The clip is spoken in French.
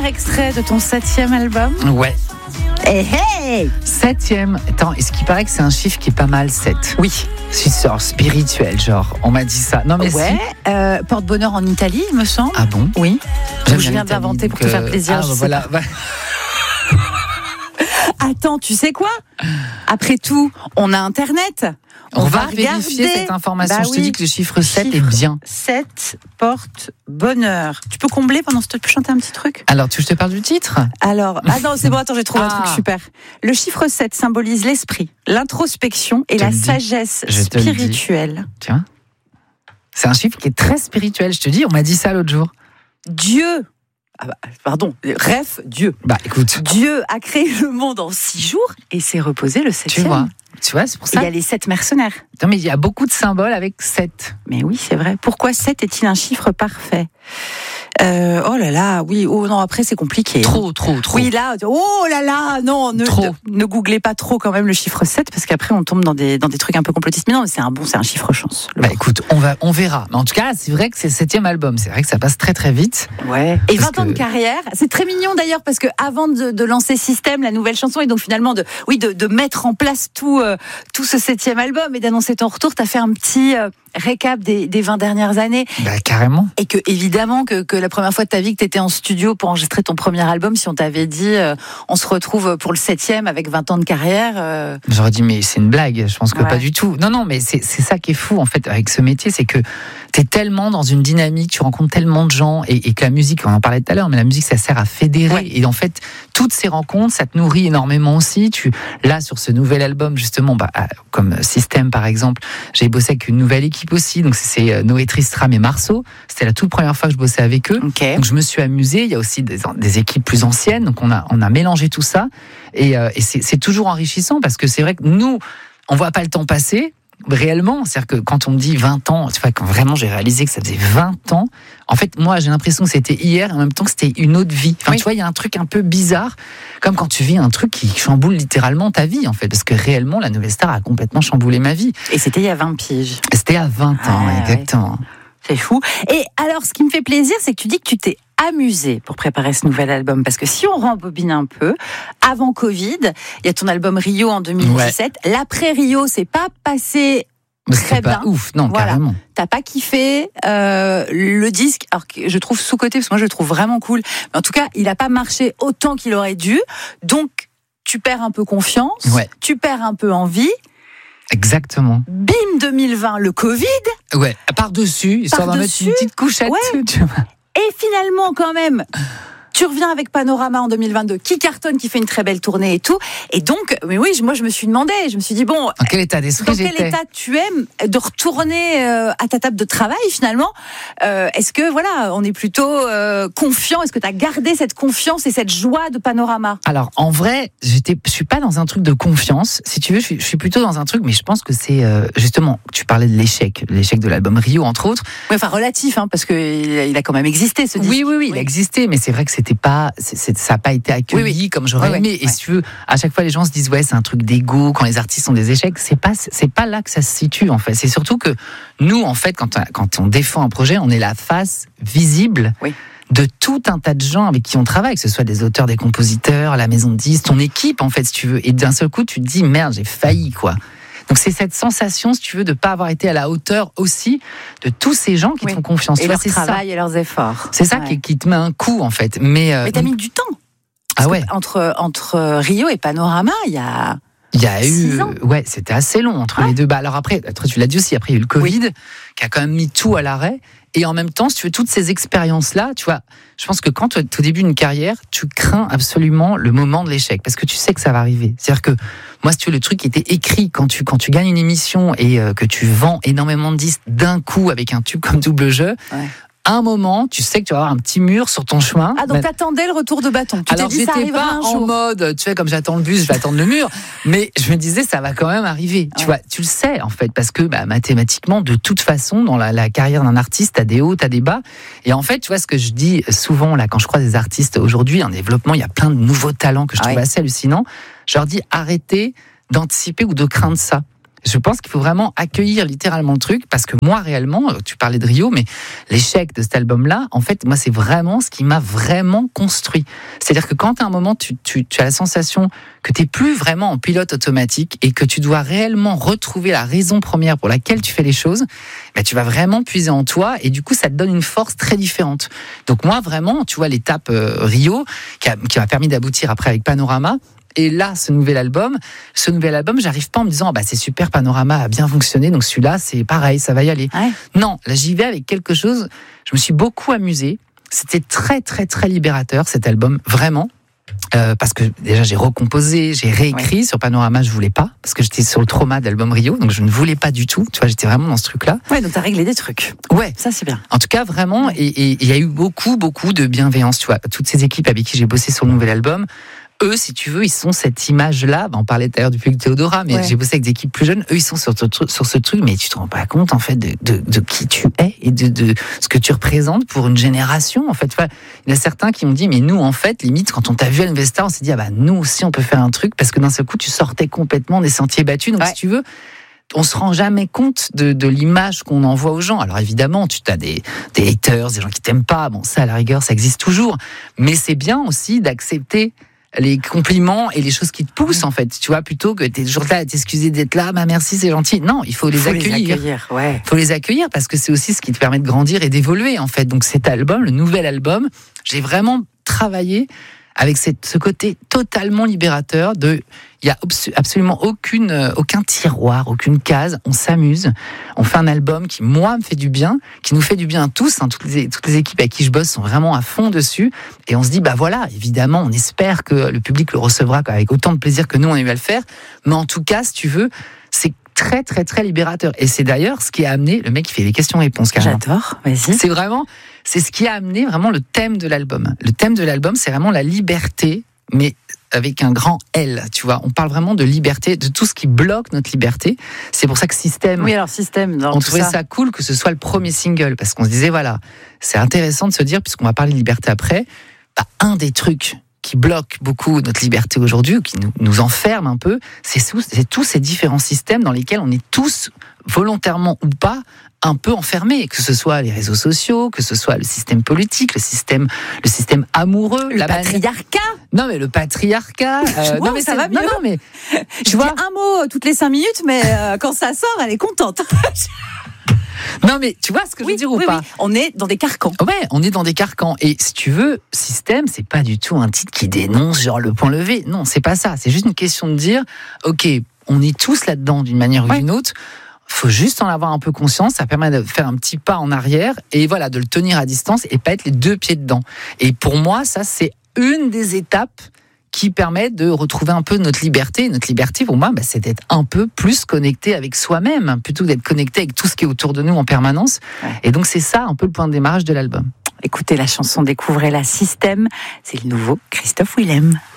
premier extrait de ton 7e album. Ouais. Hey, hey 7e. Attends, est-ce qu'il paraît que c'est un chiffre qui est pas mal, 7? Oui. C'est genre spirituel, genre. On m'a dit ça. Non, mais ouais. si. Porte-bonheur en Italie, il me semble. Ah bon? Oui. J'aime Je viens l'Italie, d'inventer pour donc, te faire plaisir. Ah, je sais voilà. pas. Attends, tu sais quoi? Après tout, on a Internet. On va regarder. vérifier cette information. Bah je te oui. dis que le chiffre 7 est bien. 7 porte bonheur. Tu peux combler pendant ce temps? Tu peux chanter un petit truc? Alors, je te parle du titre? Alors, ah non, c'est bon, attends, j'ai trouvé un truc super. Le chiffre 7 symbolise l'esprit, l'introspection et la sagesse spirituelle. Tu vois? C'est un chiffre qui est très spirituel, je te dis. On m'a dit ça l'autre jour. Dieu. Ah bah, pardon, ref, Dieu. Bah écoute. Dieu a créé le monde en 6 jours et s'est reposé le 7e. Tu vois, c'est pour ça. Il y a les 7 mercenaires. Non, mais il y a beaucoup de symboles avec 7. Mais oui, c'est vrai. Pourquoi 7 est-il un chiffre parfait? Oh là là, oui, oh non, après c'est compliqué. Trop. Oui, là, oh là là, non, ne googlez pas trop quand même le chiffre 7 parce qu'après on tombe dans des trucs un peu complotistes. Mais non, c'est un chiffre chance. Bah écoute, on verra. Mais en tout cas, c'est vrai que c'est le 7e album. C'est vrai que ça passe très très vite. Ouais. Et 20 ans de carrière. C'est très mignon d'ailleurs parce que avant de lancer Système, la nouvelle chanson, et donc finalement de mettre en place tout ce 7e album et d'annoncer ton retour, t'as fait un petit récap des 20 dernières années. Bah carrément. Et que évidemment que la première fois de ta vie que t'étais en studio pour enregistrer ton premier album, si on t'avait dit on se retrouve pour le 7e avec 20 ans de carrière. J'aurais dit mais c'est une blague. Je pense que ouais. pas du tout. Non, mais c'est ça qui est fou en fait avec ce métier, c'est que t'es tellement dans une dynamique, tu rencontres tellement de gens et que la musique, on en parlait tout à l'heure, mais la musique ça sert à fédérer. Ouais. Et en fait toutes ces rencontres, ça te nourrit énormément aussi. Là sur ce nouvel album justement, comme Système par exemple, j'ai bossé avec une nouvelle équipe aussi, donc c'est Noé Tristram et Marceau. C'était la toute première fois que je bossais avec eux. Okay. Donc je me suis amusé. Il y a aussi des équipes plus anciennes, donc on a mélangé tout ça et c'est toujours enrichissant parce que c'est vrai que nous on voit pas le temps passer. Réellement, c'est-à-dire que quand on me dit 20 ans, tu vois, quand vraiment j'ai réalisé que ça faisait 20 ans, en fait, moi, j'ai l'impression que c'était hier, en même temps que c'était une autre vie. Enfin, oui. Tu vois, il y a un truc un peu bizarre, comme quand tu vis un truc qui chamboule littéralement ta vie, en fait, parce que réellement, la Nouvelle Star a complètement chamboulé ma vie. Et c'était il y a 20 piges. C'était à 20 ans, exactement. Ouais. C'est fou. Et alors, ce qui me fait plaisir, c'est que tu dis que tu t'es amusé pour préparer ce nouvel album, parce que si on rembobine un peu, avant Covid, il y a ton album Rio en 2017. Ouais. L'après Rio, c'est pas passé très bien. Pas ouf, non, voilà. Carrément. T'as pas kiffé le disque, alors que je trouve sous-coté, parce que moi je le trouve vraiment cool. Mais en tout cas, il a pas marché autant qu'il aurait dû. Donc, tu perds un peu confiance, ouais. Tu perds un peu envie. Exactement. Bim 2020, le Covid. Ouais, par-dessus, histoire d'en mettre une petite couchette. Ouais. Tu vois. Et finalement, quand même, tu reviens avec Panorama en 2022, qui cartonne, qui fait une très belle tournée et tout. Et donc, mais oui, moi je me suis demandé, je me suis dit, bon, dans quel état d'esprit dans quel état tu aimes de retourner à ta table de travail finalement? Est-ce que voilà, on est plutôt confiant? Est-ce que tu as gardé cette confiance et cette joie de Panorama? Alors en vrai, je suis pas dans un truc de confiance. Si tu veux, je suis plutôt dans un truc, mais je pense que c'est justement, tu parlais de l'échec de l'album Rio entre autres. Oui, enfin relatif, hein, parce que il a quand même existé ce disque. Oui, il a existé, mais c'est vrai que c'était pas, ça n'a pas été accueilli comme j'aurais aimé. Et si tu veux, à chaque fois les gens se disent ouais, c'est un truc d'égo quand les artistes ont des échecs. C'est pas là que ça se situe en fait. C'est surtout que nous en fait, quand on défend un projet, on est la face visible. Oui. De tout un tas de gens avec qui on travaille, que ce soit des auteurs, des compositeurs, la maison de disques, ton équipe en fait, si tu veux. Et d'un seul coup, tu te dis merde, j'ai failli quoi. Donc c'est cette sensation, si tu veux, de pas avoir été à la hauteur aussi de tous ces gens qui te font confiance. Et leur travail et leurs efforts. C'est ça qui te met un coup en fait. Mais t'as mis du temps. Parce ouais. Entre Rio et Panorama, il y a eu 6 ans. Ouais, c'était assez long entre les deux. Alors après, tu l'as dit aussi, après il y a eu le Covid qui a quand même mis tout à l'arrêt. Et en même temps, si tu veux, toutes ces expériences-là, tu vois, je pense que quand tu es au début d'une carrière, tu crains absolument le moment de l'échec, parce que tu sais que ça va arriver. C'est-à-dire que, moi, si tu veux, le truc qui était écrit quand tu gagnes une émission et que tu vends énormément de disques d'un coup avec un tube comme Double Jeu, à un moment, tu sais que tu vas avoir un petit mur sur ton chemin. Ah, donc t'attendais le retour de bâton. Tu alors, t'es dit, ça j'étais pas en mode, tu sais, comme j'attends le bus, je vais attendre le mur. Mais je me disais, ça va quand même arriver. Tu vois, tu le sais, en fait, parce que, mathématiquement, de toute façon, dans la carrière d'un artiste, t'as des hauts, t'as des bas. Et en fait, tu vois, ce que je dis souvent, là, quand je croise des artistes aujourd'hui, en développement, il y a plein de nouveaux talents que je trouve assez hallucinants. Je leur dis, arrêtez d'anticiper ou de craindre ça. Je pense qu'il faut vraiment accueillir littéralement le truc, parce que moi, réellement, tu parlais de Rio, mais l'échec de cet album-là, en fait, moi, c'est vraiment ce qui m'a vraiment construit. C'est-à-dire que quand à un moment, tu as la sensation que tu n'es plus vraiment en pilote automatique et que tu dois réellement retrouver la raison première pour laquelle tu fais les choses, ben, tu vas vraiment puiser en toi et du coup, ça te donne une force très différente. Donc moi, vraiment, tu vois, l'étape Rio, qui m'a permis d'aboutir après avec Panorama. Et là, ce nouvel album, j'arrive pas en me disant bah c'est super, Panorama a bien fonctionné, donc celui-là c'est pareil, ça va y aller. Ouais. Non, là j'y vais avec quelque chose. Je me suis beaucoup amusée. C'était très très très libérateur cet album, vraiment. Parce que déjà j'ai recomposé, j'ai réécrit. Sur Panorama, je voulais pas parce que j'étais sur le trauma d'album Rio, donc je ne voulais pas du tout. Tu vois, j'étais vraiment dans ce truc-là. Ouais, donc t'as réglé des trucs. Ouais, ça c'est bien. En tout cas, vraiment, et il y a eu beaucoup de bienveillance. Tu vois, toutes ces équipes avec qui j'ai bossé sur le nouvel album. Eux, si tu veux, ils sont cette image-là. On parlait d'ailleurs du public Théodora, mais j'ai bossé avec des équipes plus jeunes. Eux, ils sont sur ce truc, mais tu te rends pas compte, en fait, de qui tu es et de ce que tu représentes pour une génération, en fait. Enfin, il y en a certains qui m'ont dit, mais nous, en fait, limite, quand on t'a vu à l'Investar, on s'est dit, ah bah, nous aussi, on peut faire un truc, parce que d'un seul coup, tu sortais complètement des sentiers battus. Donc, si tu veux, on se rend jamais compte de l'image qu'on envoie aux gens. Alors évidemment, tu as des haters, des gens qui t'aiment pas. Bon, ça, à la rigueur, ça existe toujours. Mais c'est bien aussi d'accepter les compliments et les choses qui te poussent, en fait, tu vois, plutôt que t'es toujours là à t'excuser d'être là, bah merci, c'est gentil. Non, il faut les accueillir. Faut les accueillir parce que c'est aussi ce qui te permet de grandir et d'évoluer, en fait. Donc cet album, le nouvel album, j'ai vraiment travaillé avec ce côté totalement libérateur de, il y a absolument aucun tiroir, aucune case, on s'amuse, on fait un album qui, moi, me fait du bien, qui nous fait du bien tous, hein, toutes les équipes avec qui je bosse sont vraiment à fond dessus, et on se dit, bah voilà, évidemment, on espère que le public le recevra avec autant de plaisir que nous, on a eu à le faire, mais en tout cas, si tu veux, c'est très, très, très libérateur, et c'est d'ailleurs ce qui a amené, le mec qui fait les questions-réponses, carrément. J'adore, vas-y. C'est ce qui a amené vraiment le thème de l'album. Le thème de l'album, c'est vraiment la liberté, mais avec un grand L, tu vois. On parle vraiment de liberté, de tout ce qui bloque notre liberté. C'est pour ça que Système... Oui, alors Système, dans on trouvait ça cool que ce soit le premier single, parce qu'on se disait, voilà, c'est intéressant de se dire, puisqu'on va parler de liberté après, bah, un des trucs qui bloque beaucoup notre liberté aujourd'hui, ou qui nous enferme un peu, c'est tous ces différents systèmes dans lesquels on est tous, volontairement ou pas, un peu enfermés, que ce soit les réseaux sociaux, que ce soit le système politique, le système amoureux, le patriarcat. Non mais le patriarcat. Non mais ça va mieux. Non mais je vois un mot toutes les 5 minutes, mais quand ça sort, elle est contente. Non mais tu vois ce que je veux dire ou pas? On est dans des carcans. Ouais, on est dans des carcans. Et si tu veux, Système, c'est pas du tout un titre qui dénonce genre le point levé. Non, c'est pas ça. C'est juste une question de dire, ok, on est tous là-dedans d'une manière ou d'une autre. Faut juste en avoir un peu conscience, ça permet de faire un petit pas en arrière et voilà, de le tenir à distance et pas être les 2 pieds dedans. Et pour moi, ça, c'est une des étapes qui permet de retrouver un peu notre liberté. Notre liberté, pour moi, c'est d'être un peu plus connecté avec soi-même, plutôt que d'être connecté avec tout ce qui est autour de nous en permanence. Ouais. Et donc, c'est ça un peu le point de démarrage de l'album. Écoutez la chanson, découvrez la Système. C'est le nouveau Christophe Willem.